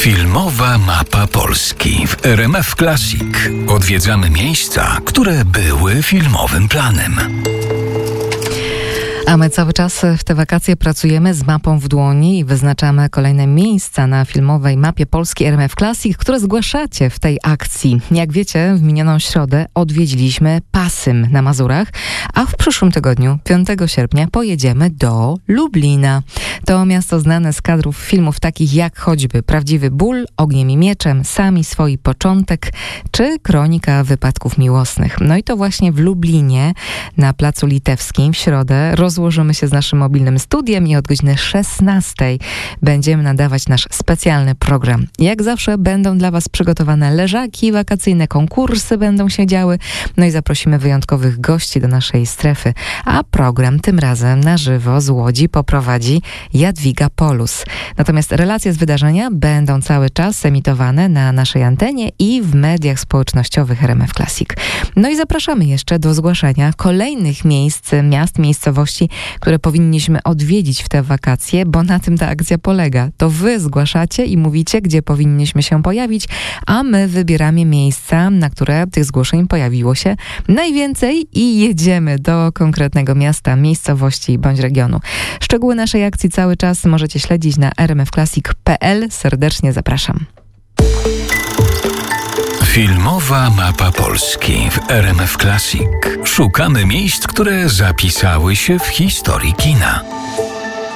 Filmowa mapa Polski w RMF Classic. Odwiedzamy miejsca, które były filmowym planem. A my cały czas w te wakacje pracujemy z mapą w dłoni i wyznaczamy kolejne miejsca na filmowej mapie Polski RMF Classic, które zgłaszacie w tej akcji. Jak wiecie, w minioną środę odwiedziliśmy Pasym na Mazurach, a w przyszłym tygodniu, 5 sierpnia, pojedziemy do Lublina. To miasto znane z kadrów filmów takich jak choćby Prawdziwy ból, Ogniem i mieczem, Sami swój początek czy Kronika wypadków miłosnych. No i to właśnie w Lublinie na Placu Litewskim w środę rozłożymy się z naszym mobilnym studiem i od godziny 16 będziemy nadawać nasz specjalny program. Jak zawsze będą dla Was przygotowane leżaki wakacyjne, konkursy będą się działy, no i zaprosimy wyjątkowych gości do naszej strefy. A program tym razem na żywo z Łodzi poprowadzi Jadwiga Polus. Natomiast relacje z wydarzenia będą cały czas emitowane na naszej antenie i w mediach społecznościowych RMF Classic. No i zapraszamy jeszcze do zgłaszania kolejnych miejsc, miast, miejscowości, które powinniśmy odwiedzić w te wakacje, bo na tym ta akcja polega. To wy zgłaszacie i mówicie, gdzie powinniśmy się pojawić, a my wybieramy miejsca, na które tych zgłoszeń pojawiło się najwięcej i jedziemy do konkretnego miasta, miejscowości bądź regionu. Szczegóły naszej akcji cały czas możecie śledzić na rmfclassic.pl. Serdecznie zapraszam. Filmowa mapa Polski w RMF Classic. Szukamy miejsc, które zapisały się w historii kina.